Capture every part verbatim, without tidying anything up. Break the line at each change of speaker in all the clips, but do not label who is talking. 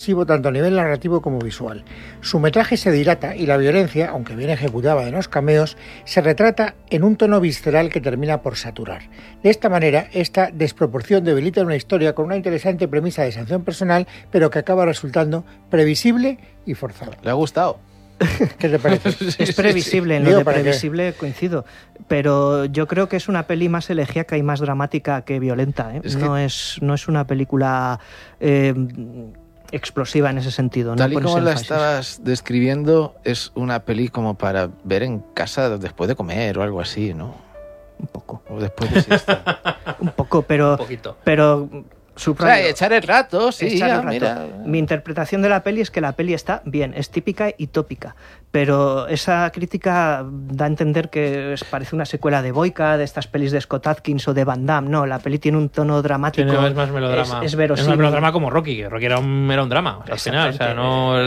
inmersivo tanto a nivel narrativo como visual. Su metraje se dilata y la violencia, aunque bien ejecutada en los cameos, se retrata en un tono visceral que termina por saturar. De esta manera, esta desproporción debilita una historia con una interesante premisa de sanción personal, pero que acaba resultando previsible y forzada.
¿Le ha gustado?
¿Qué te parece?
Sí, es previsible, en lo de previsible que... coincido, pero yo creo que es una peli más elegíaca y más dramática que violenta, ¿eh? Es no, que... es, no es una película eh, explosiva en ese sentido.
Tal
no
y como la estabas describiendo, es una peli como para ver en casa después de comer o algo así, ¿no?
Un poco.
O después de siesta.
Un poco, pero...
Un poquito.
Pero...
Suprayo. O sea, echar el rato, sí,
echar
ya,
el rato.
Mira.
Mi interpretación de la peli es que la peli está bien, es típica y tópica, pero esa crítica da a entender que parece una secuela de Boyka, de estas pelis de Scott Adkins o de Van Damme. No, la peli tiene un tono dramático.
Tiene, es más melodrama.
Es, es verosímil.
Es más melodrama como Rocky, que Rocky era un, era un drama, o sea, al final, o sea, no...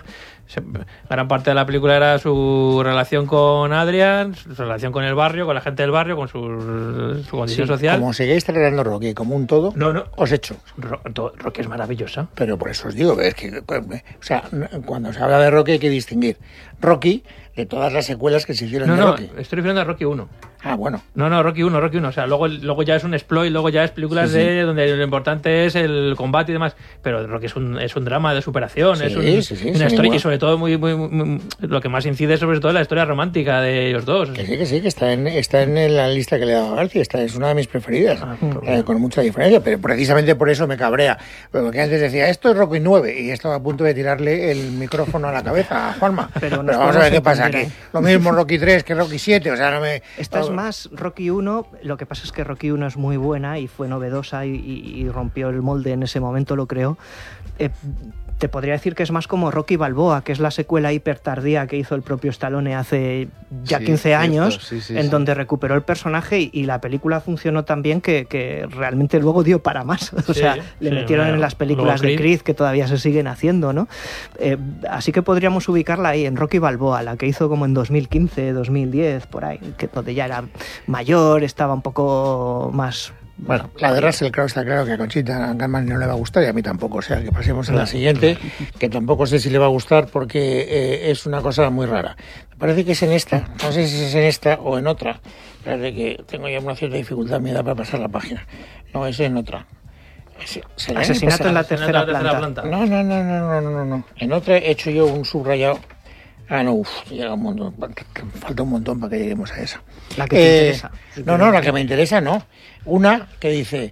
Gran parte de la película era su relación con Adrian, su relación con el barrio, con la gente del barrio, con su, su condición
sí,
social.
Como seguís tratando Rocky como un todo,
no, no.
os echo.
Ro, to, Rocky es maravillosa.
Pero por eso os digo, es que, o sea, cuando se habla de Rocky hay que distinguir Rocky de todas las secuelas que se hicieron
no,
de
no,
Rocky.
No, estoy refiriendo a Rocky uno.
Ah, bueno.
No, no, Rocky uno, Rocky uno. O sea, luego, luego ya es un exploit, luego ya es películas sí, sí. de donde lo importante es el combate y demás. Pero Rocky es un, es un drama de superación, sí, es un,
sí, sí,
una
sí,
historia, y sobre todo muy, muy, muy, lo que más incide sobre todo es la historia romántica de ellos dos.
Que sí, que sí, que está en, está en la lista que le he dado a García, esta es una de mis preferidas, ah, eh, con mucha diferencia, pero precisamente por eso me cabrea. Porque antes decía, esto es Rocky nueve, y estaba a punto de tirarle el micrófono a la cabeza a Juanma.
Pero,
pero vamos a ver qué pasa aquí. Lo mismo Rocky tres que Rocky siete, o sea, no me...
Esta es más Rocky uno, lo que pasa es que Rocky uno es muy buena y fue novedosa y, y, y rompió el molde en ese momento, lo creo. Eh, te podría decir que es más como Rocky Balboa, que es la secuela hiper tardía que hizo el propio Stallone hace ya
sí,
quince años,
sí, sí,
en
sí.
donde recuperó el personaje y, y la película funcionó tan bien que, que realmente luego dio para más. O
sí,
sea, le
sí,
metieron
bueno,
en las películas de Creed que todavía se siguen haciendo, ¿no? Eh, así que podríamos ubicarla ahí, en Rocky Balboa, la que hizo como en dos mil quince, dos mil diez, por ahí, que donde ya era mayor, estaba un poco más...
Bueno, la de Russell Crowe está claro que a Conchita Gunman no le va a gustar y a mí tampoco. O sea, que pasemos a la siguiente, que tampoco sé si le va a gustar porque eh, es una cosa muy rara. Me parece que es en esta, no sé si es en esta o en otra. Parece que tengo ya una cierta dificultad, me da para pasar la página. No, es en otra. Es,
Asesinato en la tercera, tercera planta.
planta.
No, no, no, no, no, no, no. En otra he hecho yo un subrayado. Ah, no, uff, llega un montón, falta un montón para que lleguemos a esa.
La que te
eh,
interesa.
No, no, la que me interesa no. Una que dice,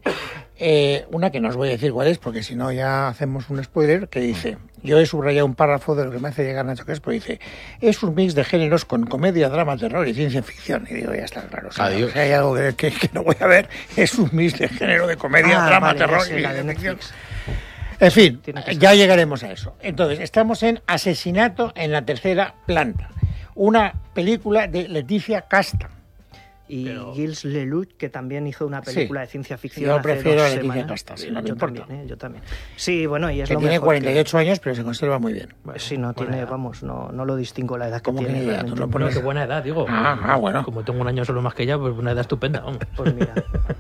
eh, una que no os voy a decir cuál es, porque si no ya hacemos un spoiler, que dice, yo he subrayado un párrafo de lo que me hace llegar Nacho Crespo, dice, es un mix de géneros con comedia, drama, terror y ciencia ficción. Y digo, ya está claro. O sea, o sea, hay algo que, que, que no voy a ver, es un mix de género de comedia,
ah,
drama,
vale,
terror
sí,
y
la de
ciencia ficción.
Netflix.
En fin, ya llegaremos a eso. Entonces, estamos en Asesinato en la tercera planta, una película de Leticia Casta.
Y
Pero...
Gilles Lelouch, que también hizo una película
sí,
de ciencia ficción.
Yo
hace
prefiero
dos
a Leticia
semanas.
Casta, si no me
yo
importa.
También, ¿eh? Yo también. Sí, bueno, y es
que
lo
tiene
mejor
cuarenta y ocho
que...
años, pero se conserva muy bien.
Sí, no tiene,
edad.
vamos, no, no lo distingo la edad que
¿Cómo
tiene.
que edad? ¿Tú lo pones?
Bueno, qué buena edad, digo.
Ah, ah, bueno.
Como tengo un año solo más que ella, pues una edad estupenda, vamos.
Pues mira.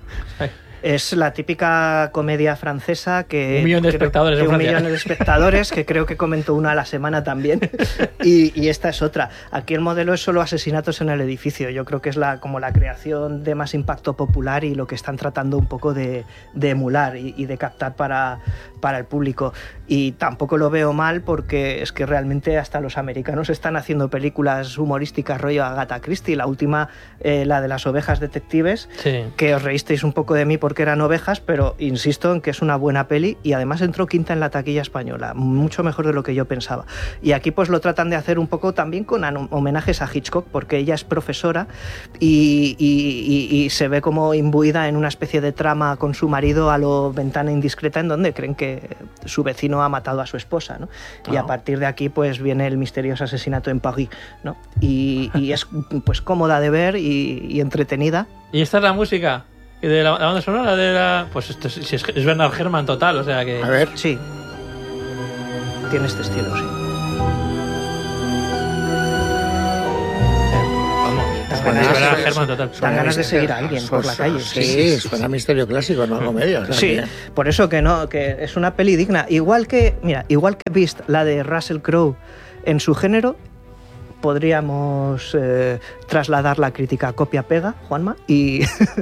Es la típica comedia francesa que...
Un millón de espectadores en
Un
Francia.
millón de espectadores, que creo que comentó una a la semana también. Y, y esta es otra. Aquí el modelo es solo asesinatos en el edificio. Yo creo que es la, como la creación de más impacto popular y lo que están tratando un poco de, de emular y, y de captar para, para el público. Y tampoco lo veo mal porque es que realmente hasta los americanos están haciendo películas humorísticas rollo Agatha Christie. La última, eh, la de las ovejas detectives,
Sí.
que os reísteis un poco de mí porque eran ovejas, pero insisto en que es una buena peli y además entró quinta en la taquilla española, mucho mejor de lo que yo pensaba. Y aquí pues lo tratan de hacer un poco también con homenajes a Hitchcock, porque ella es profesora y, y, y, y se ve como imbuida en una especie de trama con su marido a lo Ventana indiscreta, en donde creen que su vecino ha matado a su esposa, ¿no? Y a partir de aquí pues viene el misterioso asesinato en París, ¿no? Y, y es pues cómoda de ver y, y entretenida.
¿Y esta es la música? ¿Y de la, la banda sonora? De la... Pues esto es, es, es Bernard Herrmann total, o sea que...
A ver.
Sí. Tiene este estilo, sí.
Vamos.
Es
suena,
ganas,
suena
de-
Germán total.
dan ganas de seguir a alguien por la calle.
Sí, sí, suena misterio clásico, no comedia. O sea,
Sí,
que-
por eso que no, que es una peli digna. Igual que, mira, igual que Beast, la de Russell Crowe en su género, podríamos eh, trasladar la crítica copia-pega, Juanma, y,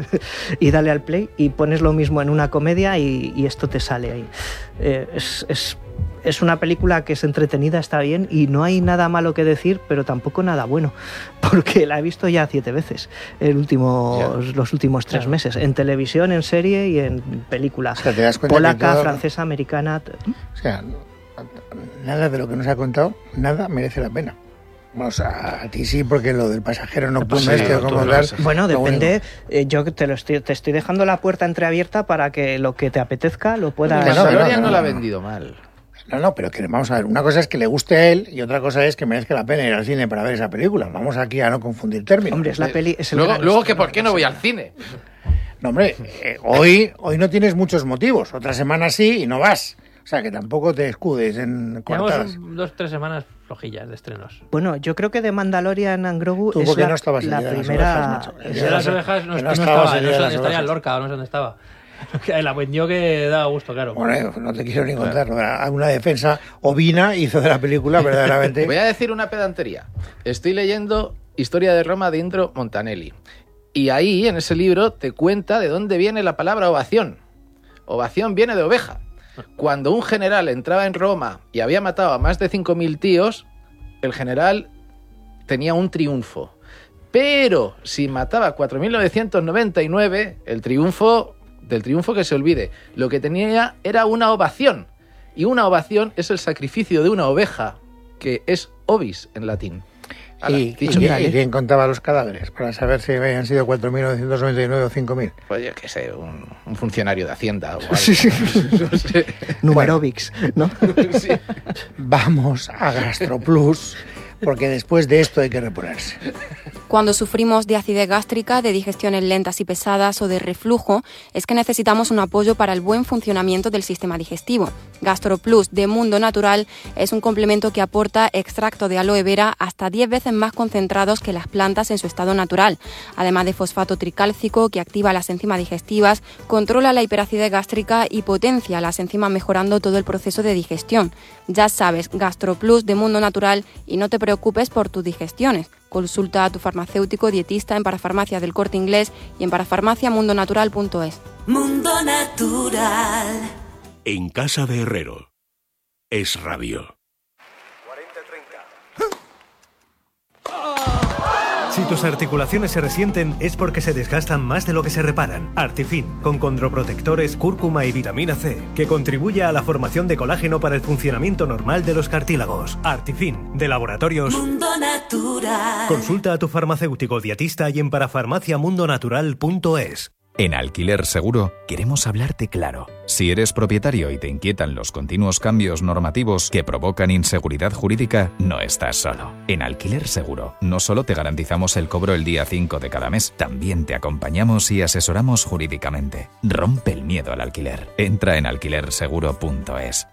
y dale al play y pones lo mismo en una comedia y, y esto te sale ahí. Eh, es, es, es una película que es entretenida, está bien y no hay nada malo que decir, pero tampoco nada bueno, porque la he visto ya siete veces el último, los últimos tres
Claro.
meses, en televisión, en serie y en película.
O sea, te das cuenta que
Polaca,
todo-
francesa, americana. t-
O sea, nada de lo que nos ha contado, nada merece la pena. O sea, a ti sí, porque lo del pasajero nocturno
Sí,
este,
nocturno,
como tal...
sí.
Bueno,
lo
depende. eh, yo te, lo estoy, te estoy dejando la puerta entreabierta para que lo que te apetezca lo puedas.
Que no, que
Mandalorian
no,
no la ha
no, no.
vendido mal.
No, no, pero que vamos a ver, una cosa es que le guste a él y otra cosa es que merezca la pena ir al cine para ver esa película. Vamos aquí a no confundir términos.
Hombre, es la peli. Es el
Luego,
gran
luego que
estreno
por qué
de
no
la
voy al
semana.
cine.
No, hombre, eh, hoy, hoy no tienes muchos motivos. Otra semana sí y no vas. O sea, que tampoco te escudes en cortadas.
Llevamos dos tres semanas flojillas de estrenos.
Bueno, yo creo que de Mandalorian and Grogu
Tú,
es
porque
la,
no estabas
la
el día de las
primera.
ovejas, macho.
El
Ya
de las
sé,
ovejas no,
que
no
no
estaba,
estabas
no
el día de
sé,
las
estaría en
ovejas.
Lorca o no sé dónde estaba. La vendió que daba gusto, claro.
Bueno, no te quiero ni contar. ¿no? Una defensa ovina hizo de la película, verdaderamente.
Voy a decir una pedantería. Estoy leyendo Historia de Roma de Indro Montanelli. Y ahí, en ese libro, te cuenta de dónde viene la palabra ovación. Ovación viene de oveja. Cuando un general entraba en Roma y había matado a más de cinco mil tíos, el general tenía un triunfo. Pero si mataba cuatro mil novecientos noventa y nueve, el triunfo, del triunfo que se olvide, lo que tenía era una ovación. Y una ovación es el sacrificio de una oveja, que es ovis en latín. Ala,
¿Y,
dicho
y-
ya,
y quién contaba los cadáveres? Para saber si habían sido cuatro mil novecientos noventa y nueve o cinco mil.
pues yo qué sé, un, un funcionario de Hacienda o algo.
Sí, sí.
No sé.
Numerovics, ¿no?
Sí.
Vamos a GastroPlus, porque después de esto hay que reponerse.
Cuando sufrimos de acidez gástrica, de digestiones lentas y pesadas o de reflujo, es que necesitamos un apoyo para el buen funcionamiento del sistema digestivo. GastroPlus de Mundo Natural es un complemento que aporta extracto de aloe vera hasta diez veces más concentrados que las plantas en su estado natural, además de fosfato tricálcico que activa las enzimas digestivas, controla la hiperacidez gástrica y potencia las enzimas mejorando todo el proceso de digestión. Ya sabes, GastroPlus de Mundo Natural y no te preocupes por tus digestiones. Consulta a tu farmacéutico dietista en Parafarmacia del Corte Inglés y en parafarmacia mundo natural punto es.
Mundo Natural.
En casa de Herrero. Es radio.
Si tus articulaciones se resienten es porque se desgastan más de lo que se reparan. Artifin, con condroprotectores, cúrcuma y vitamina C, que contribuye a la formación de colágeno para el funcionamiento normal de los cartílagos. Artifin, de Laboratorios
Mundo Natural.
Consulta a tu farmacéutico dietista y en parafarmacia mundo natural punto es.
En Alquiler Seguro queremos hablarte claro. Si eres propietario y te inquietan los continuos cambios normativos que provocan inseguridad jurídica, no estás solo. En Alquiler Seguro no solo te garantizamos el cobro el día cinco de cada mes, también te acompañamos y asesoramos jurídicamente. Rompe el miedo al alquiler. Entra en alquiler seguro punto es.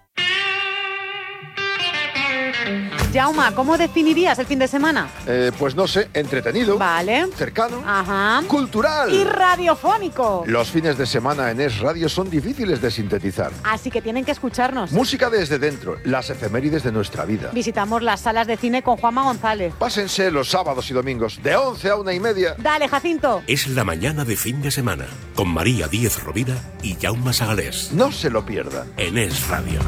Jauma, ¿cómo definirías el fin de semana?
Eh, pues no sé, entretenido,
Vale.
cercano,
Ajá.
cultural.
Y radiofónico.
Los fines de semana en Es Radio son difíciles de sintetizar.
Así que tienen que escucharnos.
Música desde dentro, las efemérides de nuestra vida.
Visitamos las salas de cine con Juanma González.
Pásense los sábados y domingos de once a una y media.
Dale, Jacinto.
Es la mañana de fin de semana. Con María Díez Rovira y Jaume Sagalés.
No se lo pierda.
En Es Radio.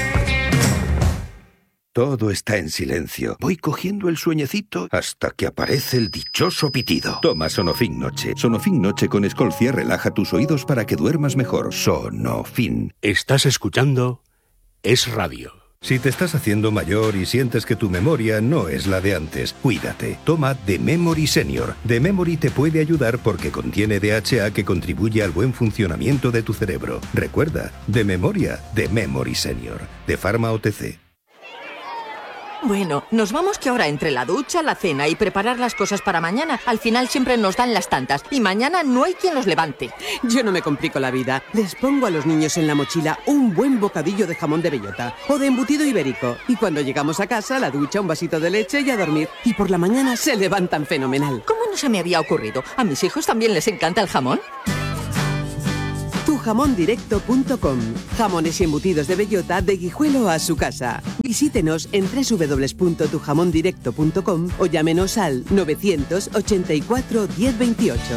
Todo está en silencio. Voy cogiendo el sueñecito hasta que aparece el dichoso pitido. Toma Sonofin Noche. Sonofin Noche con Escolcia relaja tus oídos para que duermas mejor. Sonofin.
Estás escuchando Es Radio.
Si te estás haciendo mayor y sientes que tu memoria no es la de antes, cuídate. Toma The Memory Senior. The Memory te puede ayudar porque contiene D H A que contribuye al buen funcionamiento de tu cerebro. Recuerda, de memoria, The Memory Senior. De Pharma O T C.
Bueno, nos vamos que ahora entre la ducha, la cena y preparar las cosas para mañana, al final siempre nos dan las tantas y mañana no hay quien los levante.
Yo no me complico la vida. Les pongo a los niños en la mochila un buen bocadillo de jamón de bellota o de embutido ibérico. Y cuando llegamos a casa, la ducha, un vasito de leche y a dormir. Y por la mañana se levantan fenomenal.
¿Cómo no se me había ocurrido? ¿A mis hijos también les encanta el jamón?
tu jamón directo punto com. Jamones y embutidos de bellota de Guijuelo a su casa. Visítenos en doble u doble u doble u punto tu jamón directo punto com o llámenos al novecientos ochenta y cuatro diez veintiocho.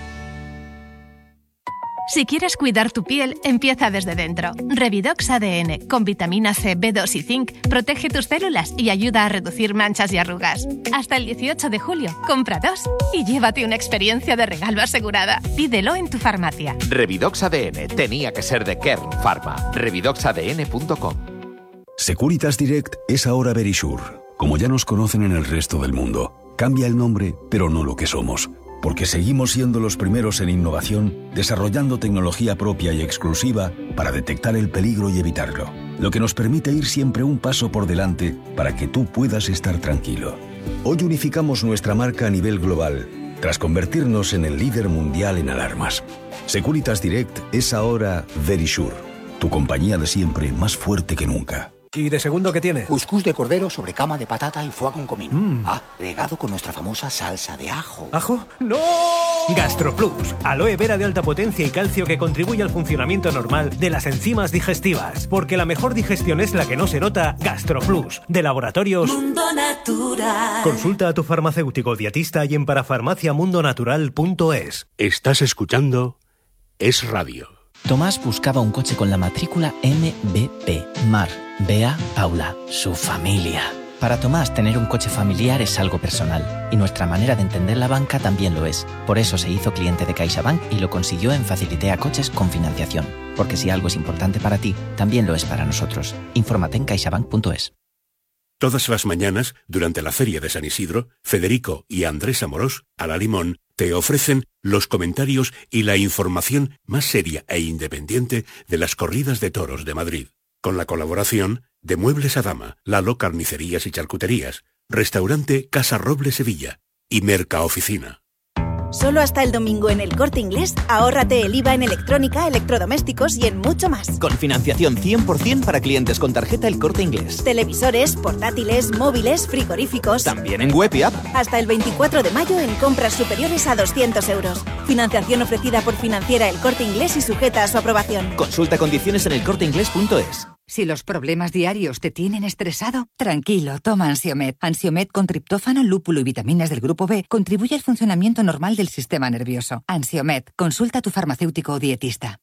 Si quieres cuidar tu piel, empieza desde dentro. Revidox A D N, con vitamina C, B dos y zinc, protege tus células y ayuda a reducir manchas y arrugas. Hasta el dieciocho de julio, compra dos y llévate una experiencia de regalo asegurada. Pídelo en tu farmacia.
Revidox A D N, tenía que ser de Kern Pharma. revidox a d n punto com.
Securitas Direct es ahora Verisure. Como ya nos conocen en el resto del mundo, cambia el nombre, pero no lo que somos. Porque seguimos siendo los primeros en innovación, desarrollando tecnología propia y exclusiva para detectar el peligro y evitarlo, lo que nos permite ir siempre un paso por delante para que tú puedas estar tranquilo. Hoy unificamos nuestra marca a nivel global, tras convertirnos en el líder mundial en alarmas. Securitas Direct es ahora Verisure, tu compañía de siempre más fuerte que nunca.
¿Y de segundo qué tiene?
Cuscús de cordero sobre cama de patata y foie con comino.
Mm.
Ah, regado con nuestra famosa salsa de ajo.
¿Ajo? ¡No! GastroPlus, aloe vera de alta potencia y calcio que contribuye al funcionamiento normal de las enzimas digestivas. Porque la mejor digestión es la que no se nota. GastroPlus, de Laboratorios
Mundo Natural.
Consulta a tu farmacéutico dietista y en parafarmaciamundonatural punto es.
Estás escuchando Es Radio.
Tomás buscaba un coche con la matrícula M B P. Mar, Bea, Paula, su familia. Para Tomás, tener un coche familiar es algo personal. Y nuestra manera de entender la banca también lo es. Por eso se hizo cliente de CaixaBank y lo consiguió en Facilitea Coches con financiación. Porque si algo es importante para ti, también lo es para nosotros. Infórmate en caixabank punto es.
Todas las mañanas, durante la Feria de San Isidro, Federico y Andrés Amorós, a la Limón, te ofrecen los comentarios y la información más seria e independiente de las corridas de toros de Madrid. Con la colaboración de Muebles a Dama, Lalo Carnicerías y Charcuterías, Restaurante Casa Roble Sevilla y Mercaoficina.
Solo hasta el domingo en El Corte Inglés, ahórrate el I V A en electrónica, electrodomésticos y en mucho más.
Con financiación cien por ciento para clientes con tarjeta El Corte Inglés.
Televisores, portátiles, móviles, frigoríficos.
También en web y app.
Hasta el veinticuatro de mayo en compras superiores a doscientos euros. Financiación ofrecida por Financiera El Corte Inglés y sujeta a su aprobación.
Consulta condiciones en el corte inglés punto es.
Si los problemas diarios te tienen estresado, tranquilo, toma Ansiomed. Ansiomed con triptófano, lúpulo y vitaminas del grupo B contribuye al funcionamiento normal del sistema nervioso. Ansiomed, consulta a tu farmacéutico o dietista.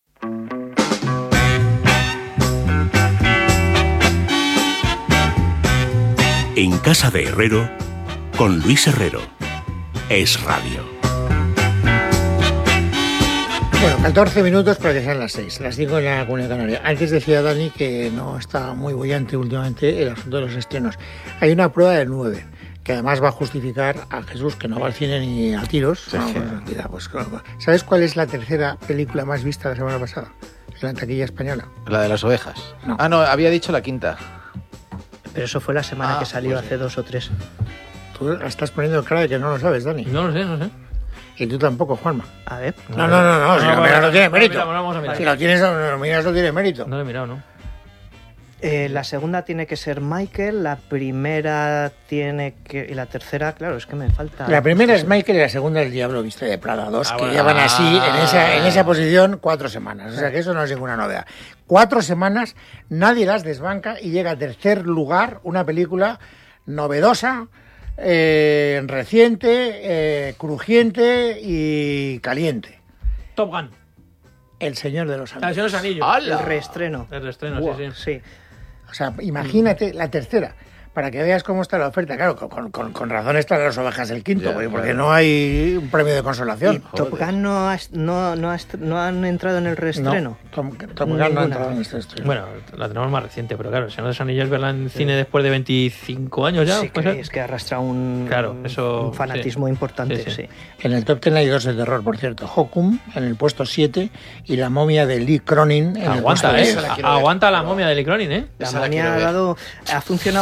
En Casa de Herrero, con Luis Herrero. Es Radio.
Bueno, catorce minutos para que sean las seis, las cinco en la Comunidad Canaria. Antes decía Dani que no está muy bullante últimamente el asunto de los estrenos. Hay una prueba de nueve, que además va a justificar a Jesús, que no va al cine ni a tiros. Sí, no, sí. Pues, pues, ¿sabes cuál es la tercera película más vista la semana pasada en la taquilla española?
La de las ovejas.
No.
Ah, no, había dicho la quinta.
Pero eso fue la semana
ah,
que salió
pues
hace dos o tres.
Tú estás poniendo cara de que no lo sabes, Dani.
No lo sé, no sé.
Y tú tampoco, Juanma.
A ver.
No, no, no, no, si lo miras no tiene mérito.
No, vamos a mirar.
Si lo tienes, lo miras no tiene mérito.
No lo he mirado, ¿no?
Eh, la segunda tiene que ser Michael, la primera tiene que... Y la tercera, claro, es que me falta...
La primera es Michael y la segunda es El Diablo Viste de Prada dos, ah, que bueno. llevan así, en esa, en esa posición, cuatro semanas. O sea que eso no es ninguna novedad. Cuatro semanas, nadie las desbanca y llega a tercer lugar una película novedosa, eh, reciente, eh, crujiente y caliente.
Top Gun.
El Señor de los Anillos.
El Señor de los Anillos.
¡Hala! El reestreno.
El reestreno,
wow,
sí, sí.
sí.
O sea, imagínate la tercera, para que veas cómo está la oferta. Claro, con, con, con razón están las ovejas el quinto, yeah, porque, porque claro. no hay un premio de consolación.
¿Y Top Gun no, ha, no, no, ha, no han entrado en el reestreno?
No, Top, Top Gun no ha entrado en este estreno.
Bueno, la tenemos más reciente, pero claro, el Señor de los Anillos verla en sí. cine después de veinticinco años ya.
Sí, que es que arrastra un,
claro, eso,
un fanatismo
sí.
importante. Sí, sí.
Sí. En el top ten hay dos de terror, por cierto. Hocum en el puesto siete y La momia de Lee Cronin en
aguanta,
el puesto
eh. La aguanta la momia de Lee Cronin, ¿eh?
La momia ha dado... Ha funcionado mejor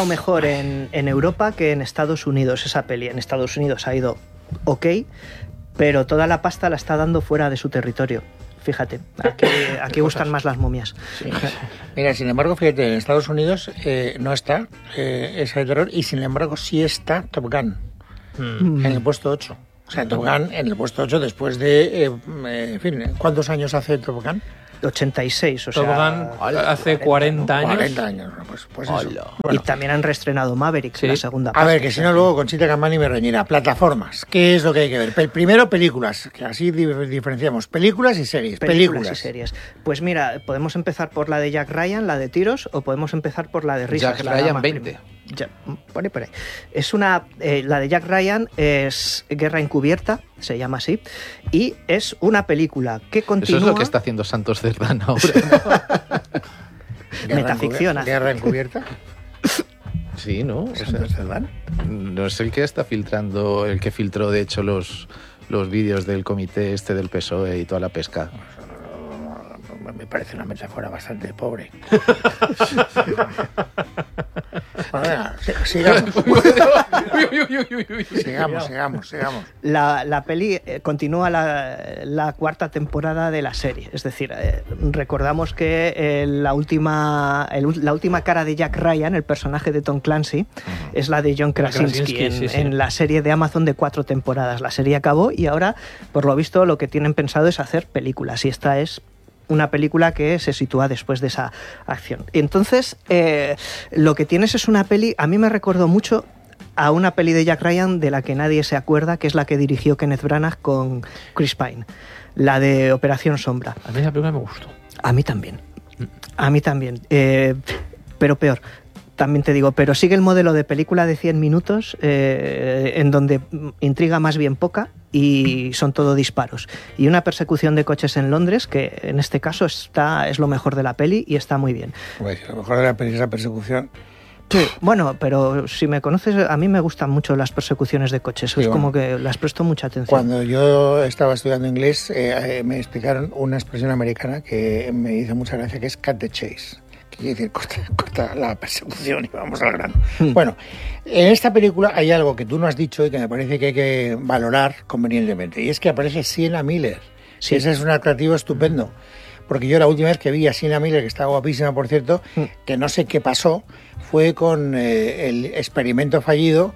mejor en, en Europa que en Estados Unidos esa peli. En Estados Unidos ha ido ok, pero toda la pasta la está dando fuera de su territorio. Fíjate, aquí, aquí gustan más las momias.
Sí. Mira, sin embargo, fíjate, en Estados Unidos eh, no está eh, esa de terror y sin embargo sí está Top Gun mm. en el puesto ocho. O sea, Top Gun en el puesto ocho después de, eh, en fin, ¿cuántos años hace Top Gun?
ochenta y seis, o
Top
sea...
Gun hace cuarenta años.
cuarenta años, pues, pues eso.
Bueno. Y también han reestrenado Maverick, sí. la segunda parte.
A ver, que si no luego Conchita Camani me reñirá. Plataformas, ¿qué es lo que hay que ver? Pel- primero, películas, que así diferenciamos. Películas y series.
Películas,
películas
y series. Pues mira, podemos empezar por la de Jack Ryan, la de tiros, o podemos empezar por la de risas.
Jack
la
Ryan veinte.
Ya, por ahí, por ahí. Es una, eh, la de Jack Ryan es Guerra Encubierta, se llama así, y es una película que continúa...
Eso es lo que está haciendo Santos Cerdán ahora,
¿no? Metaficción.
¿Guerra Encubierta?
Sí, ¿no? O
¿Santos
sea,
Cerdán?
No es el que está filtrando, el que filtró de hecho los, los vídeos del comité este del P S O E y toda la pesca.
Me parece una metáfora bastante pobre. Bueno, venga, sigamos. sigamos, sigamos, sigamos.
La, la peli eh, continúa la, la cuarta temporada de la serie. Es decir, eh, recordamos que eh, la, última, el, la última cara de Jack Ryan, el personaje de Tom Clancy, uh-huh. es la de John Krasinski, Krasinski en, sí, sí. en la serie de Amazon de cuatro temporadas. La serie acabó y ahora, por lo visto, lo que tienen pensado es hacer películas. Y esta es una película que se sitúa después de esa acción. Entonces, eh, lo que tienes es una peli, a mí me recordó mucho a una peli de Jack Ryan de la que nadie se acuerda, que es la que dirigió Kenneth Branagh con Chris Pine, la de Operación Sombra.
A mí esa película me gustó.
A mí también. A mí también. Eh, pero peor. También te digo, pero sigue el modelo de película de cien minutos eh, en donde intriga más bien poca y son todo disparos. Y una persecución de coches en Londres que en este caso está, es lo mejor de la peli y está muy bien.
Pues lo mejor de la peli es la persecución.
Sí, bueno, pero si me conoces, a mí me gustan mucho las persecuciones de coches, sí, es bueno, como que las presto mucha atención.
Cuando yo estaba estudiando inglés eh, me explicaron una expresión americana que me hizo mucha gracia, que es cut the chase. Quiere decir, corta, corta la persecución y vamos al grano. Mm. Bueno, en esta película hay algo que tú no has dicho y que me parece que hay que valorar convenientemente, y es que aparece Sienna Miller. Sí. Ese es un atractivo estupendo, porque yo la última vez que vi a Sienna Miller, que está guapísima, por cierto, mm. que no sé qué pasó, fue con eh, el experimento fallido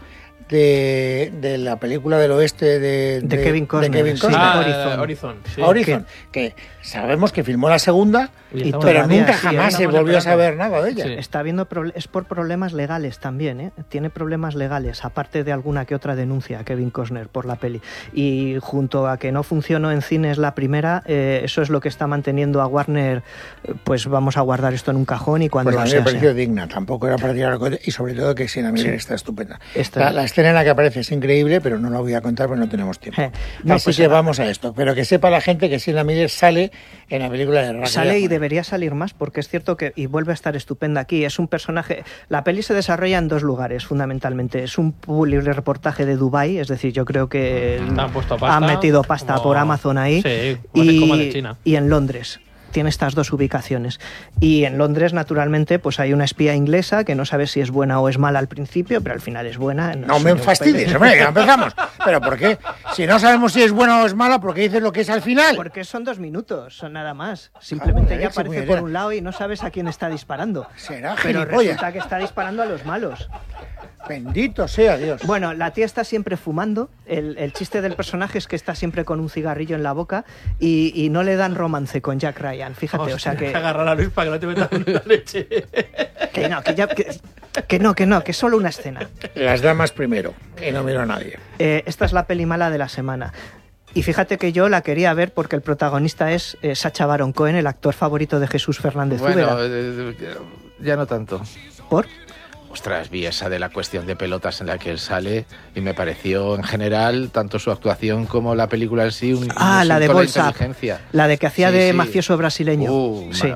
de, de la película del oeste de, de,
de Kevin Costner.
De Kevin Costner.
Ah,
Horizon.
Horizon, sí.
Horizon, que sabemos que filmó la segunda, y pero nunca sí, jamás se volvió a saber nada de ella.
Sí. Está viendo es por problemas legales también, ¿eh? Tiene problemas legales, aparte de alguna que otra denuncia a Kevin Costner por la peli. Y junto a que no funcionó en cines la primera, eh, eso es lo que está manteniendo a Warner, pues vamos a guardar esto en un cajón y cuando
pues a mí
sea,
me pareció
sea.
digna, tampoco era para tirar el coche, y sobre todo que Sienna Miller sí. está estupenda.
Está
la, la escena en la que aparece es increíble, pero no la voy a contar porque no tenemos tiempo. Eh, no, Así pues que nada. Vamos a esto, pero que sepa la gente que Sienna Miller sale en la película de Raquel.
Sale y debería salir más, porque es cierto que, y vuelve a estar estupenda aquí, es un personaje, la peli se desarrolla en dos lugares fundamentalmente, es un reportaje de Dubái, es decir, yo creo que
han, puesto pasta,
han metido pasta como... por Amazon ahí,
sí,
y,
como de China.
Y en Londres. Tiene estas dos ubicaciones. Y en Londres, naturalmente, pues hay una espía inglesa que no sabe si es buena o es mala al principio, pero al final es buena.
No, no me fastidies, hombre, ya empezamos. ¿Pero por qué? Si no sabemos si es buena o es mala, ¿por qué dices lo que es al final?
Porque son dos minutos, son nada más. Simplemente ah, ella aparece por un lado y no sabes a quién está disparando.
Será
Pero
gilipollas.
Resulta que está disparando a los malos.
Bendito sea Dios.
Bueno, la tía está siempre fumando. El, el chiste del personaje es que está siempre con un cigarrillo en la boca y, y no le dan romance con Jack Ryan. Fíjate, Hostia, o sea que...
agarrar a Luis para que no te metas en la leche.
Que no, que, ya, que, que no, que no, que es solo una escena.
Las damas primero, y no miro a nadie.
Eh, esta es la peli mala de la semana. Y fíjate que yo la quería ver porque el protagonista es eh, Sacha Baron Cohen, el actor favorito de Jesús Fernández
Bueno,
Úbeda.
Eh, ya no tanto.
¿Por?
Ostras, vi esa de la cuestión de pelotas en la que él sale y me pareció en general, tanto su actuación como la película en sí, un
Ah,
un
la de Bolsa.
La,
la de que hacía
sí,
de
sí.
mafioso brasileño.
Uh,
sí.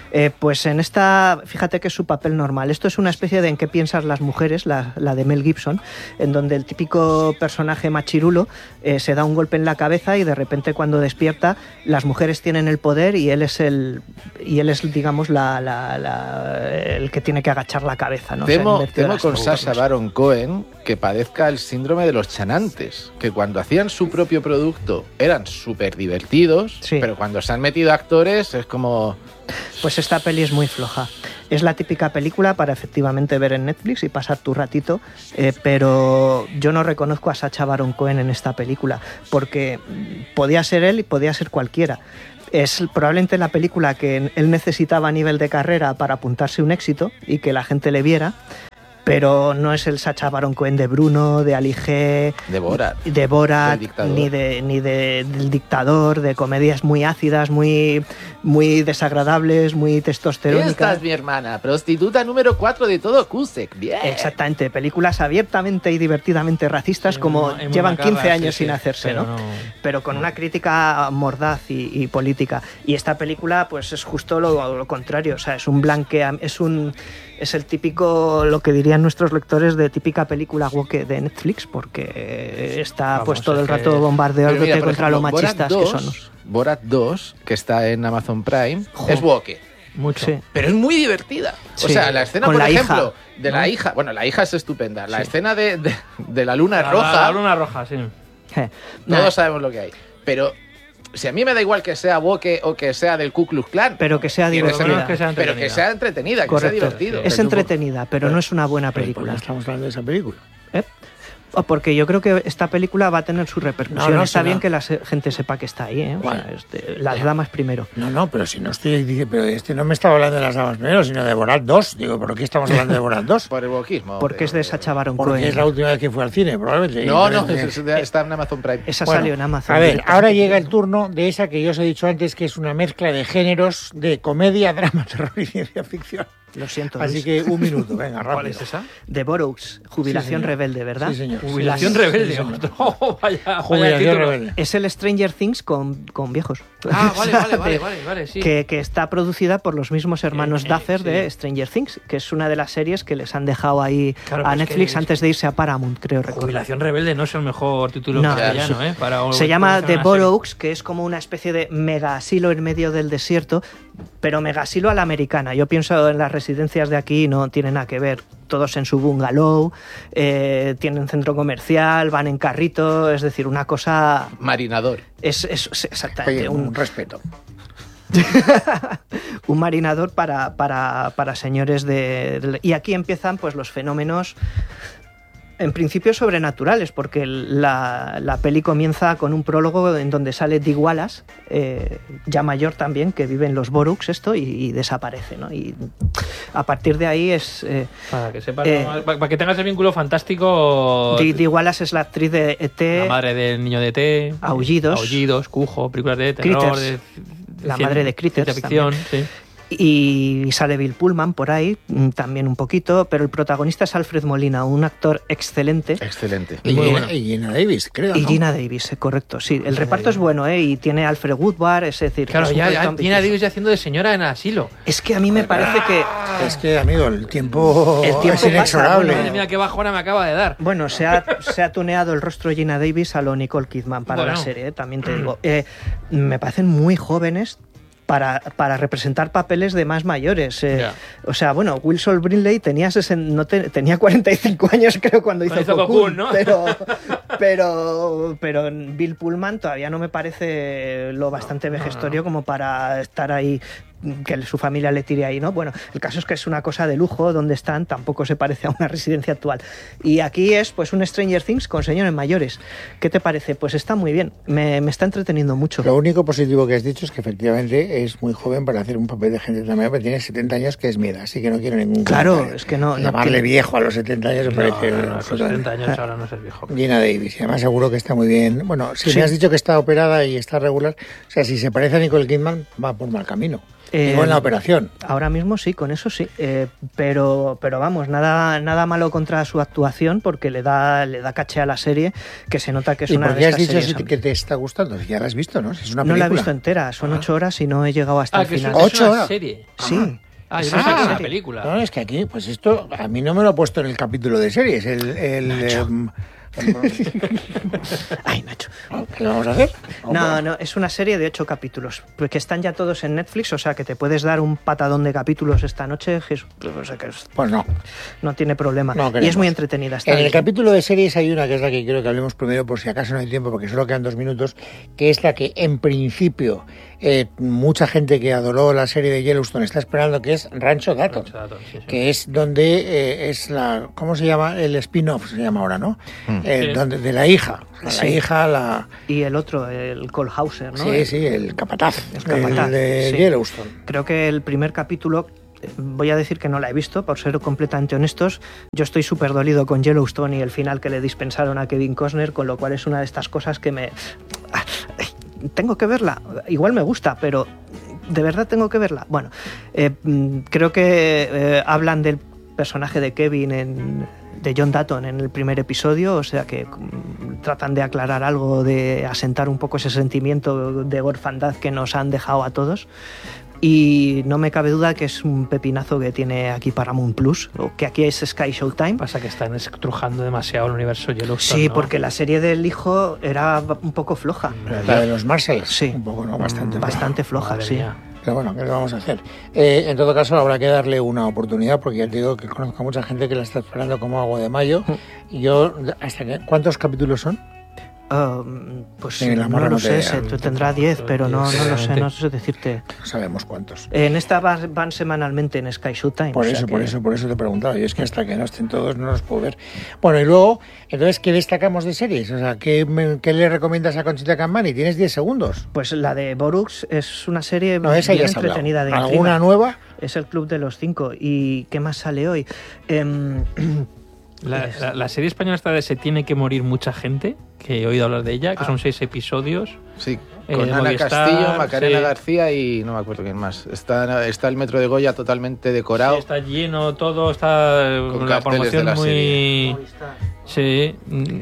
Eh, pues en esta, fíjate que es su papel normal. Esto es una especie de En qué piensas las mujeres, la, la de Mel Gibson, en donde el típico personaje machirulo eh, se da un golpe en la cabeza y de repente cuando despierta las mujeres tienen el poder y él es el y él es digamos la, la, la, el que tiene que agachar la cabeza, ¿no?
Temo,
o sea,
temo con Sacha Baron Cohen que padezca el síndrome de los chanantes, que cuando hacían su propio producto eran súper divertidos, sí. pero cuando se han metido actores es como...
Pues esta peli es muy floja. Es la típica película para efectivamente ver en Netflix y pasar tu ratito, eh, pero yo no reconozco a Sacha Baron Cohen en esta película, porque podía ser él y podía ser cualquiera. Es probablemente la película que él necesitaba a nivel de carrera para apuntarse un éxito y que la gente le viera, pero no es el Sacha Baron Cohen de Bruno, de Ali G,
de Borat,
de Borat ni de ni de, del Dictador, de comedias muy ácidas, muy muy desagradables, muy testosterónicas.
Esta es mi hermana, prostituta número cuatro de todo Cusack. Bien.
Exactamente, películas abiertamente y divertidamente racistas, sí, como muy, llevan muy quince años sí, sin sí, hacerse, pero ¿no? ¿no? Pero con una crítica mordaz y, y política. Y esta película, pues es justo lo, lo contrario, o sea, es un blanquea, es un es el típico, lo que dirían nuestros lectores, de típica película woke de Netflix, porque está Vamos, pues todo el rato bombardeándote contra ejemplo, lo machistas
Borat dos,
que somos.
Borat dos, que está en Amazon Prime, jo, es woke.
Mucho.
Sí.
Pero es muy divertida. O
sí,
sea, la escena, por
la
ejemplo,
hija,
de
¿no?
la hija, bueno, la hija es estupenda. La sí. escena de, de, de la luna
la,
roja.
La, la luna roja, sí.
Eh,
todos
nah.
sabemos lo que hay. Pero si a mí me da igual que sea woke o que sea del Ku Klux Klan,
pero que sea divertida,
que sea pero que sea entretenida, que
Correcto.
sea divertido.
Es entretenida, pero, pero no es una buena película.
¿Por qué estamos hablando de esa película?
¿Eh? Porque yo creo que esta película va a tener su repercusión. No, no, está si bien no. que la gente sepa que está ahí, ¿eh? O bueno, sea, este, las damas primero.
No, no, pero si no estoy... Pero este no me estaba hablando de las damas primero, sino de Borat dos. Digo, ¿por qué estamos hablando de Borat dos?
Por el wokismo.
Porque es de Sacha Baron Cohen.
Porque es la última vez que fue al cine, probablemente.
No, no, es, es de, está en Amazon Prime.
Esa
bueno,
salió en Amazon.
A ver, ahora llega el turno de esa que yo os he dicho antes, que es una mezcla de géneros de comedia, drama, terror y ciencia ficción.
Lo siento.
Así
Luis.
que un minuto, venga, rápido.
¿Cuál es esa?
The Boroughs, Jubilación
sí,
Rebelde, ¿verdad?
Sí, señor.
Jubilación
sí,
Rebelde.
Sí, señor.
Oh, vaya,
Jubilación
vaya
Rebelde.
Es el Stranger Things con, con viejos.
Ah, vale, vale, vale, vale, vale, sí.
Que, que está producida por los mismos hermanos
eh,
Duffer
sí.
de Stranger Things, que es una de las series que les han dejado ahí
claro,
a Netflix
que
antes de irse a Paramount, creo recordar.
Jubilación Rebelde no es el mejor título
no,
castellano, ¿eh? Para
se llama The Boroughs, que es como una especie de mega asilo en medio del desierto, pero mega asilo a la americana. Yo pienso en las residencias de aquí, no tiene nada que ver. Todos en su bungalow, eh, tienen centro comercial, van en carrito, es decir, una cosa...
Marinador.
Es, es, es exactamente.
Oye, un, un respeto.
un marinador para, para, para señores de, de... Y aquí empiezan pues los fenómenos... En principio sobrenaturales, porque la, la peli comienza con un prólogo en donde sale Dick Wallace, eh, ya mayor también, que vive en los Boroughs esto, y, y desaparece, ¿no? Y a partir de ahí es... Eh,
para que sepas, eh, para, para que tengas el vínculo fantástico...
Dick, Dick Wallace es la actriz de E T...
La madre del niño de E T...
Aullidos...
Aullidos, Cujo, películas de terror...
Critters,
de,
la madre de Critters
de ficción,
también.
Sí.
Y sale Bill Pullman por ahí, también un poquito, pero el protagonista es Alfred Molina, un actor excelente.
Excelente.
Y,
muy
Gina,
bueno.
y Gina Davis, creo,
Y
¿no?
Gina Davis, correcto, sí. El reparto es bueno, ¿eh? Y tiene a Alfred Woodward, es decir...
Claro,
es
ya, ya Gina Davis ya haciendo de señora en asilo.
Es que a mí me parece que...
Es que, amigo, el tiempo,
el tiempo
es inexorable.
Madre mía, qué bajona me acaba de dar.
Bueno, se ha, se ha tuneado el rostro de Gina Davis a lo Nicole Kidman para
bueno.
la serie, ¿eh? También te digo. Eh, me parecen muy jóvenes para, para representar papeles de más mayores. Eh,
yeah.
O sea, bueno, Wilson Brimley tenía, sesen, no te, tenía cuarenta y cinco años, creo, cuando hizo,
hizo
Cocoon,
Cocoon, ¿no?
pero, pero, pero Bill Pullman todavía no me parece lo bastante vejestorio como para estar ahí, que su familia le tire ahí, ¿no? Bueno, el caso es que es una cosa de lujo donde están, tampoco se parece a una residencia actual. Y aquí es pues un Stranger Things con señores mayores. ¿Qué te parece? Pues está muy bien, me, me está entreteniendo mucho.
Lo único positivo que has dicho es que efectivamente es muy joven para hacer un papel de gente tan mayor, pero tiene setenta años, que es mi edad, así que no quiero ningún...
Claro,
comentario.
Es que no...
Llamarle
no, que...
viejo a los setenta años me
no,
parece...
No, no, a los setenta años ahora no es el viejo.
Gina Davis, y además seguro que está muy bien. Bueno, si
sí.
me has dicho que está operada y está regular, o sea, si se parece a Nicole Kidman, va por mal camino. Eh, Digo en la operación.
Ahora mismo sí, con eso sí. Eh, pero, pero vamos, nada, nada malo contra su actuación porque le da, le da caché a la serie, que se nota que es
¿Y
una
por
de
qué
estas
has dicho
series
si que te está gustando? Ya la has visto, ¿no? Si es una
no
película.
la he visto entera, son ocho horas y no he llegado hasta
ah,
el
que
final.
Es,
¿Ocho
es una
horas?
serie.
Sí.
Ah, yo
Ah,
pensaba que era una película.
No, es que aquí, pues esto, a mí no me lo ha puesto en el capítulo de series. El, el, em,
Ay, Nacho.
¿Qué le vamos a hacer?
No, no, es una serie de ocho capítulos, que están ya todos en Netflix, o sea que te puedes dar un patadón de capítulos esta noche, Jesús. O sea que es,
pues no.
No tiene problema.
No
y es muy entretenida. Está
en
bien.
el capítulo de series hay una que es la que quiero que hablemos primero, por si acaso no hay tiempo, porque solo quedan dos minutos, que es la que en principio eh, mucha gente que adoró la serie de Yellowstone está esperando, que es Rancho Dawson,
Rancho Dawson, sí, sí.
que es donde eh, es la, ¿cómo se llama? El spin-off se llama ahora, ¿no?
Mm.
Eh,
Sí.
donde, de la hija. La
Sí.
hija, la...
Y el otro, el Cole Hauser, ¿no?
Sí, sí, el capataz,
El capataz,
el de
sí.
Yellowstone.
Creo que el primer capítulo, eh, voy a decir que no la he visto, por ser completamente honestos. Yo estoy súper dolido con Yellowstone y el final que le dispensaron a Kevin Costner, con lo cual es una de estas cosas que me... Tengo que verla, igual me gusta, pero ¿de verdad tengo que verla? Bueno, eh, creo que eh, hablan del personaje de Kevin en... de John Dutton en el primer episodio, o sea que um, tratan de aclarar algo, de asentar un poco ese sentimiento de orfandad que nos han dejado a todos. Y no me cabe duda que es un pepinazo que tiene aquí Paramount Plus, o que aquí es Sky Showtime.
Pasa que están estrujando demasiado el universo Yellowstone.
Sí,
¿no?
porque la serie del hijo era un poco floja.
La de los Marshalls.
Sí.
Un poco, ¿no? Bastante.
Bastante floja,
Madre
sí.
mía.
Pero bueno, ¿qué le vamos a hacer? Eh, en todo caso, habrá que darle una oportunidad, porque ya te digo que conozco a mucha gente que la está esperando como agua de mayo. Y yo, hasta que, ¿cuántos capítulos son?
Uh, pues
Sí, la
no
morra
lo
no te-
sé, se- tendrá diez, pero no, no lo sé, no sé decirte.
No sabemos cuántos.
En esta van, van semanalmente en Sky Showtime.
Por
o sea
eso,
que-
por eso, por eso te preguntaba. Yo es que hasta que no estén todos no los puedo ver. Bueno, y luego, entonces, ¿qué destacamos de series? O sea, ¿qué, me- qué le recomiendas a Conchita Campani? Tienes diez segundos.
Pues la de Borux es una serie
No, esa
bien
ya has hablado.
entretenida. De
¿Alguna
intriga.
nueva?
Es el Club de los Cinco. ¿Y qué más sale hoy? Em,
La, la- la serie española esta de Se tiene que morir mucha gente, que he oído hablar de ella, que
Ah.
son seis episodios.
Sí,
Eh,
con Ana
Movistar,
Castillo, Macarena
sí.
García y no me acuerdo quién más. Está, está el Metro de Goya totalmente decorado.
Sí, está lleno todo, está
Con
la
carteles de
promoción
la
muy... Sí. mm,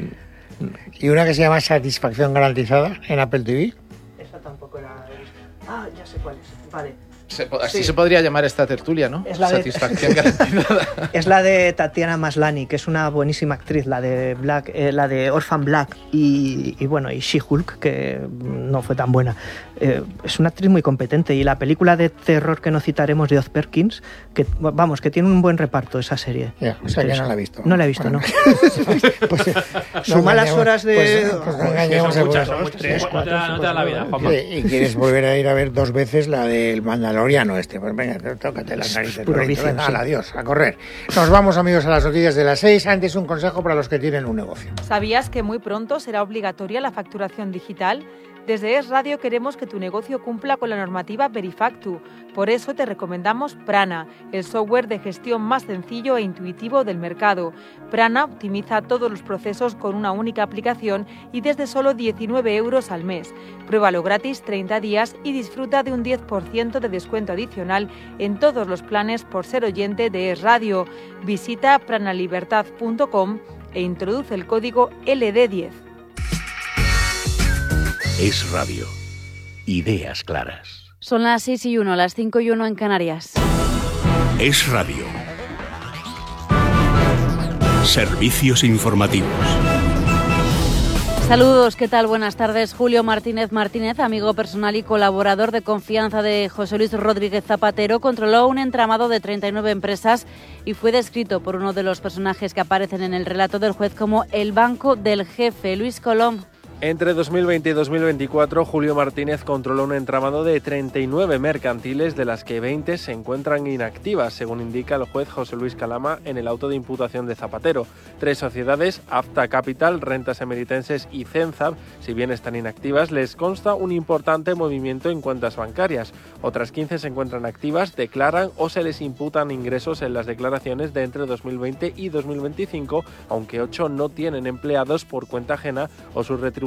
Y una que se llama Satisfacción Garantizada en Apple T V.
Esa tampoco la he visto. Ah, ya sé cuál es. Vale.
Se po- así
Sí.
se podría llamar esta tertulia, ¿no?
Es la de-
Satisfacción garantizada.
Es la de Tatiana Maslany, que es una buenísima actriz, la de Black, eh, la de Orphan Black y, y bueno, y She-Hulk, que no fue tan buena. Eh, es una actriz muy competente y la película de terror que no citaremos de Oz Perkins, que vamos, que tiene un buen reparto esa serie.
Ya, o sea que no la he visto.
No la he visto,
Bueno.
¿no?
Pues,
Sus malas
engañemos-
horas de...
Pues, pues no engañemos
son
a-
muchas, son
pues,
muchas.
tres,
No te
cuatro,
da- no te da la vida, Juanma.
Y, y quieres volver a ir a ver dos veces la del Mandaloriano este. Pues venga, tócate las narices.
Puro
Lorito,
vicio,
venga,
sí.
ala, adiós, a correr. Nos vamos, amigos, a las noticias de las seis. Antes un consejo para los que tienen un negocio.
¿Sabías que muy pronto será obligatoria la facturación digital? Desde Es Radio queremos que tu negocio cumpla con la normativa Verifactu. Por eso te recomendamos Prana, el software de gestión más sencillo e intuitivo del mercado. Prana optimiza todos los procesos con una única aplicación y desde solo diecinueve euros al mes. Pruébalo gratis treinta días y disfruta de un diez por ciento de descuento adicional en todos los planes por ser oyente de Es Radio. Visita pranalibertad punto com e introduce el código L D diez.
Es Radio. Ideas claras.
Son las seis y uno, las cinco y uno en Canarias.
Es Radio. Servicios informativos.
Saludos, ¿qué tal? Buenas tardes. Julio Martínez Martínez, amigo personal y colaborador de confianza de José Luis Rodríguez Zapatero, controló un entramado de treinta y nueve empresas y fue descrito por uno de los personajes que aparecen en el relato del juez como el banco del jefe, Luis Colom.
Entre dos mil veinte y dos mil veinticuatro, Julio Martínez controló un entramado de treinta y nueve mercantiles, de las que veinte se encuentran inactivas, según indica el juez José Luis Calama en el auto de imputación de Zapatero. Tres sociedades, Apta Capital, Rentas Emeritenses y Cenzab, si bien están inactivas, les consta un importante movimiento en cuentas bancarias. Otras quince se encuentran activas, declaran o se les imputan ingresos en las declaraciones de entre dos mil veinte y dos mil veinticinco, aunque ocho no tienen empleados por cuenta ajena o sus retribuciones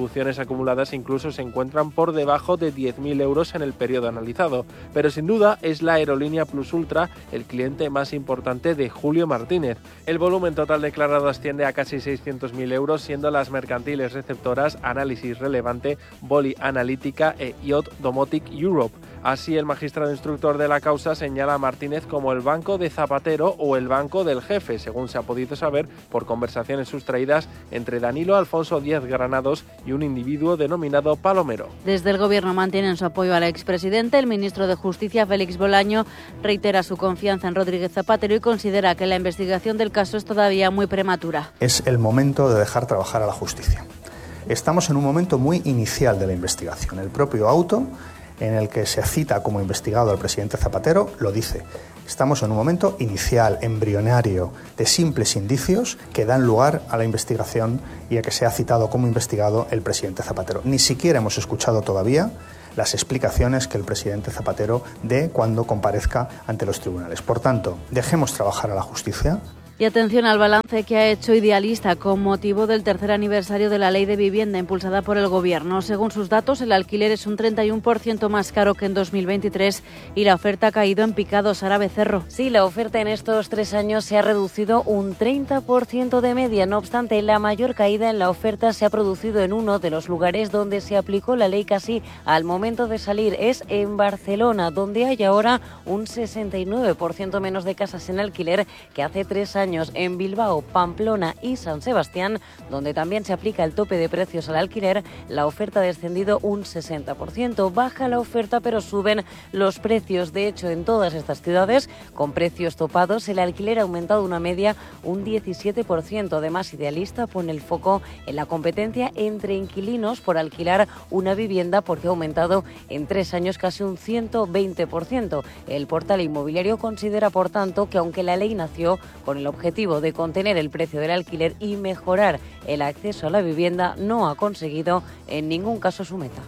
retribuciones acumuladas incluso se encuentran por debajo de diez mil euros en el periodo analizado, pero sin duda es la aerolínea Plus Ultra el cliente más importante de Julio Martínez. El volumen total declarado asciende a casi seiscientos mil euros, siendo las mercantiles receptoras Análisis Relevante, Boli Analítica e Yacht Domotic Europe. Así, el magistrado instructor de la causa señala a Martínez como el banco de Zapatero o el banco del jefe, según se ha podido saber por conversaciones sustraídas entre Danilo Alfonso Díaz Granados y un individuo denominado Palomero.
Desde el Gobierno mantienen su apoyo al expresidente. El ministro de Justicia, Félix Bolaño, reitera su confianza en Rodríguez Zapatero y considera que la investigación del caso es todavía muy prematura.
Es el momento de dejar trabajar a la justicia. Estamos en un momento muy inicial de la investigación. El propio auto en el que se cita como investigado al presidente Zapatero lo dice. Estamos en un momento inicial, embrionario, de simples indicios que dan lugar a la investigación y a que sea citado como investigado el presidente Zapatero. Ni siquiera hemos escuchado todavía las explicaciones que el presidente Zapatero dé cuando comparezca ante los tribunales. Por tanto, dejemos trabajar a la justicia.
Y atención al balance que ha hecho Idealista con motivo del tercer aniversario de la Ley de Vivienda impulsada por el Gobierno. Según sus datos, el alquiler es un treinta y uno por ciento más caro que en dos mil veintitrés y la oferta ha caído en picado. Sara Becerro.
Sí, la oferta en estos tres años se ha reducido un treinta por ciento de media. No obstante, la mayor caída en la oferta se ha producido en uno de los lugares donde se aplicó la ley casi al momento de salir. Es en Barcelona, donde hay ahora un sesenta y nueve por ciento menos de casas en alquiler que hace tres años. En Bilbao, Pamplona y San Sebastián, donde también se aplica el tope de precios al alquiler, la oferta ha descendido un sesenta por ciento. Baja la oferta, pero suben los precios. De hecho, en todas estas ciudades, con precios topados, el alquiler ha aumentado una media un diecisiete por ciento. Además, Idealista pone el foco en la competencia entre inquilinos por alquilar una vivienda, porque ha aumentado en tres años casi un ciento veinte por ciento. El portal inmobiliario considera, por tanto, que aunque la ley nació con el objetivo de contener el precio del alquiler y mejorar el acceso a la vivienda, no ha conseguido en ningún caso su meta.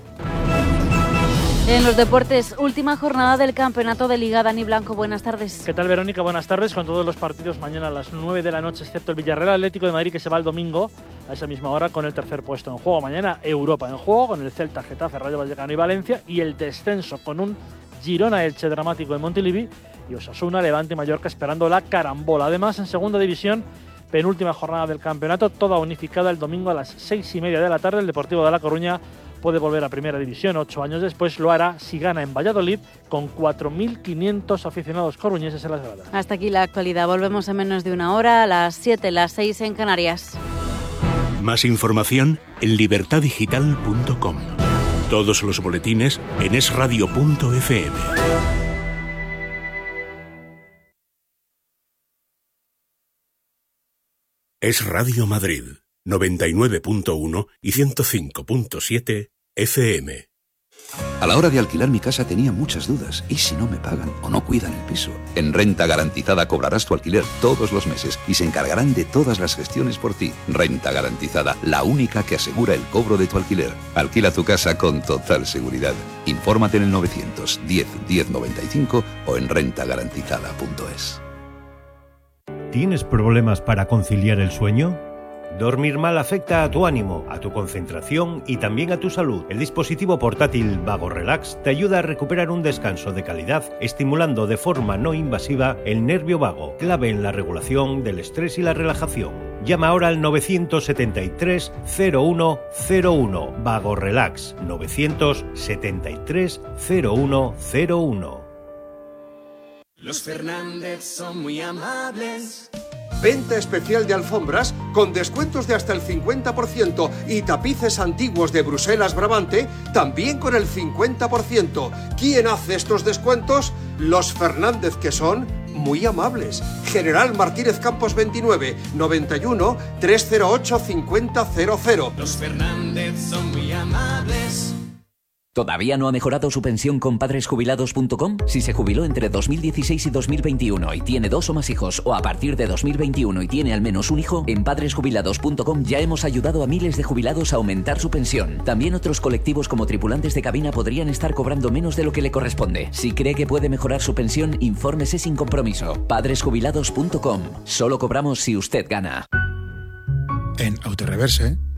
En los deportes, última jornada del campeonato de Liga. Dani Blanco, buenas tardes.
¿Qué tal, Verónica? Buenas tardes. Con todos los partidos mañana a las nueve de la noche, excepto el Villarreal Atlético de Madrid, que se va el domingo a esa misma hora con el tercer puesto en juego. Mañana Europa en juego con el Celta, Getafe, Rayo Vallecano y Valencia, y el descenso con un Girona-Elche dramático en Montilivi y Osasuna, Levante y Mallorca esperando la carambola. Además, en segunda división, penúltima jornada del campeonato, toda unificada el domingo a las seis y media de la tarde. El Deportivo de La Coruña puede volver a primera división. Ocho años después lo hará si gana en Valladolid con cuatro mil quinientos aficionados coruñeses en las gradas.
Hasta aquí la actualidad. Volvemos en menos de una hora, a las siete, las seis en Canarias.
Más información en libertad digital punto com. Todos los boletines en es radio punto efe eme. Es Radio Madrid, noventa y nueve punto uno y ciento cinco punto siete efe eme.
A la hora de alquilar mi casa tenía muchas dudas. ¿Y si no me pagan o no cuidan el piso? En Renta Garantizada cobrarás tu alquiler todos los meses y se encargarán de todas las gestiones por ti. Renta Garantizada, la única que asegura el cobro de tu alquiler. Alquila tu casa con total seguridad. Infórmate en el novecientos diez diez noventa y cinco o en renta garantizada punto es.
¿Tienes problemas para conciliar el sueño? Dormir mal afecta a tu ánimo, a tu concentración y también a tu salud. El dispositivo portátil Vago Relax te ayuda a recuperar un descanso de calidad, estimulando de forma no invasiva el nervio vago, clave en la regulación del estrés y la relajación. Llama ahora al novecientos setenta y tres cero uno cero uno. Vago Relax, novecientos setenta y tres cero uno cero uno.
Los Fernández son muy amables.
Venta especial de alfombras con descuentos de hasta el cincuenta por ciento y tapices antiguos de Bruselas Brabante también con el cincuenta por ciento. ¿Quién hace estos descuentos? Los Fernández, que son muy amables. General Martínez Campos veintinueve, noventa y uno, trescientos ocho, cincuenta cero cero.
Los Fernández son muy amables.
¿Todavía no ha mejorado su pensión con padres jubilados punto com? Si se jubiló entre dos mil dieciséis y dos mil veintiuno y tiene dos o más hijos, o a partir de dos mil veintiuno y tiene al menos un hijo, en padres jubilados punto com ya hemos ayudado a miles de jubilados a aumentar su pensión. También otros colectivos como tripulantes de cabina podrían estar cobrando menos de lo que le corresponde. Si cree que puede mejorar su pensión, infórmese sin compromiso. padres jubilados punto com. Solo cobramos si usted gana.
En Autoreverse te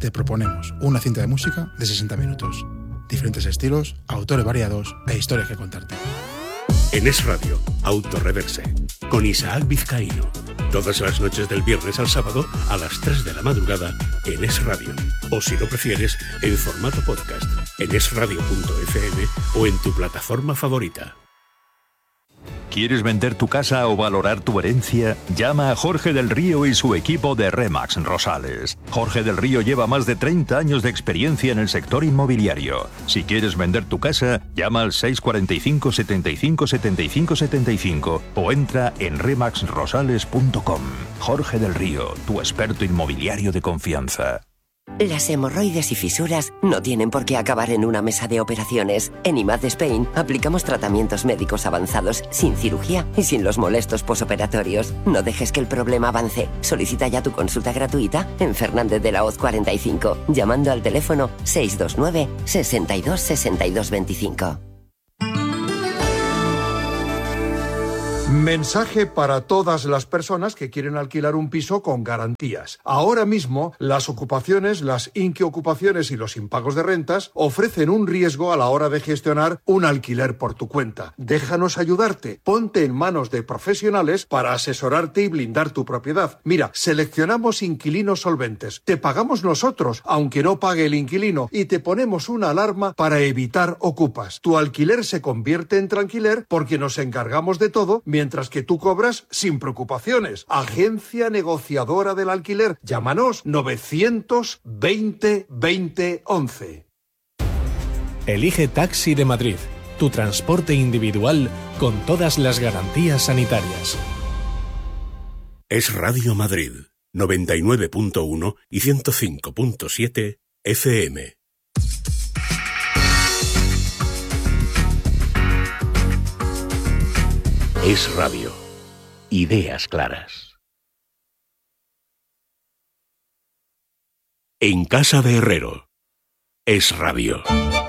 te proponemos una cinta de música de sesenta minutos. Diferentes estilos, autores variados e historias que contarte.
En Es Radio, Autorreverse, con Isaac Vizcaíno. Todas las noches del viernes al sábado a las tres de la madrugada en Es Radio. O si lo prefieres, en formato podcast, en esradio punto efe eme o en tu plataforma favorita.
¿Quieres vender tu casa o valorar tu herencia? Llama a Jorge del Río y su equipo de Remax Rosales. Jorge del Río lleva más de treinta años de experiencia en el sector inmobiliario. Si quieres vender tu casa, llama al seis cuatro cinco, setenta y cinco, setenta y cinco, setenta y cinco o entra en remax rosales punto com. Jorge del Río, tu experto inmobiliario de confianza.
Las hemorroides y fisuras no tienen por qué acabar en una mesa de operaciones. En I M A D Spain aplicamos tratamientos médicos avanzados, sin cirugía y sin los molestos posoperatorios. No dejes que el problema avance. Solicita ya tu consulta gratuita en Fernández de la Hoz cuarenta y cinco, llamando al teléfono seis dos nueve, sesenta y dos, sesenta y dos veinticinco.
Mensaje para todas las personas que quieren alquilar un piso con garantías. Ahora mismo, las ocupaciones, las inquiocupaciones y los impagos de rentas ofrecen un riesgo a la hora de gestionar un alquiler por tu cuenta. Déjanos ayudarte. Ponte en manos de profesionales para asesorarte y blindar tu propiedad. Mira, seleccionamos inquilinos solventes. Te pagamos nosotros, aunque no pague el inquilino, y te ponemos una alarma para evitar ocupas. Tu alquiler se convierte en tranquiler porque nos encargamos de todo, mientras que tú cobras sin preocupaciones. Agencia negociadora del alquiler. Llámanos novecientos veinte veinte once.
Elige Taxi de Madrid, tu transporte individual con todas las garantías sanitarias.
Es Radio Madrid, noventa y nueve punto uno y ciento cinco punto siete efe eme. Es Radio. Ideas claras. En casa de Herrero. Es Radio.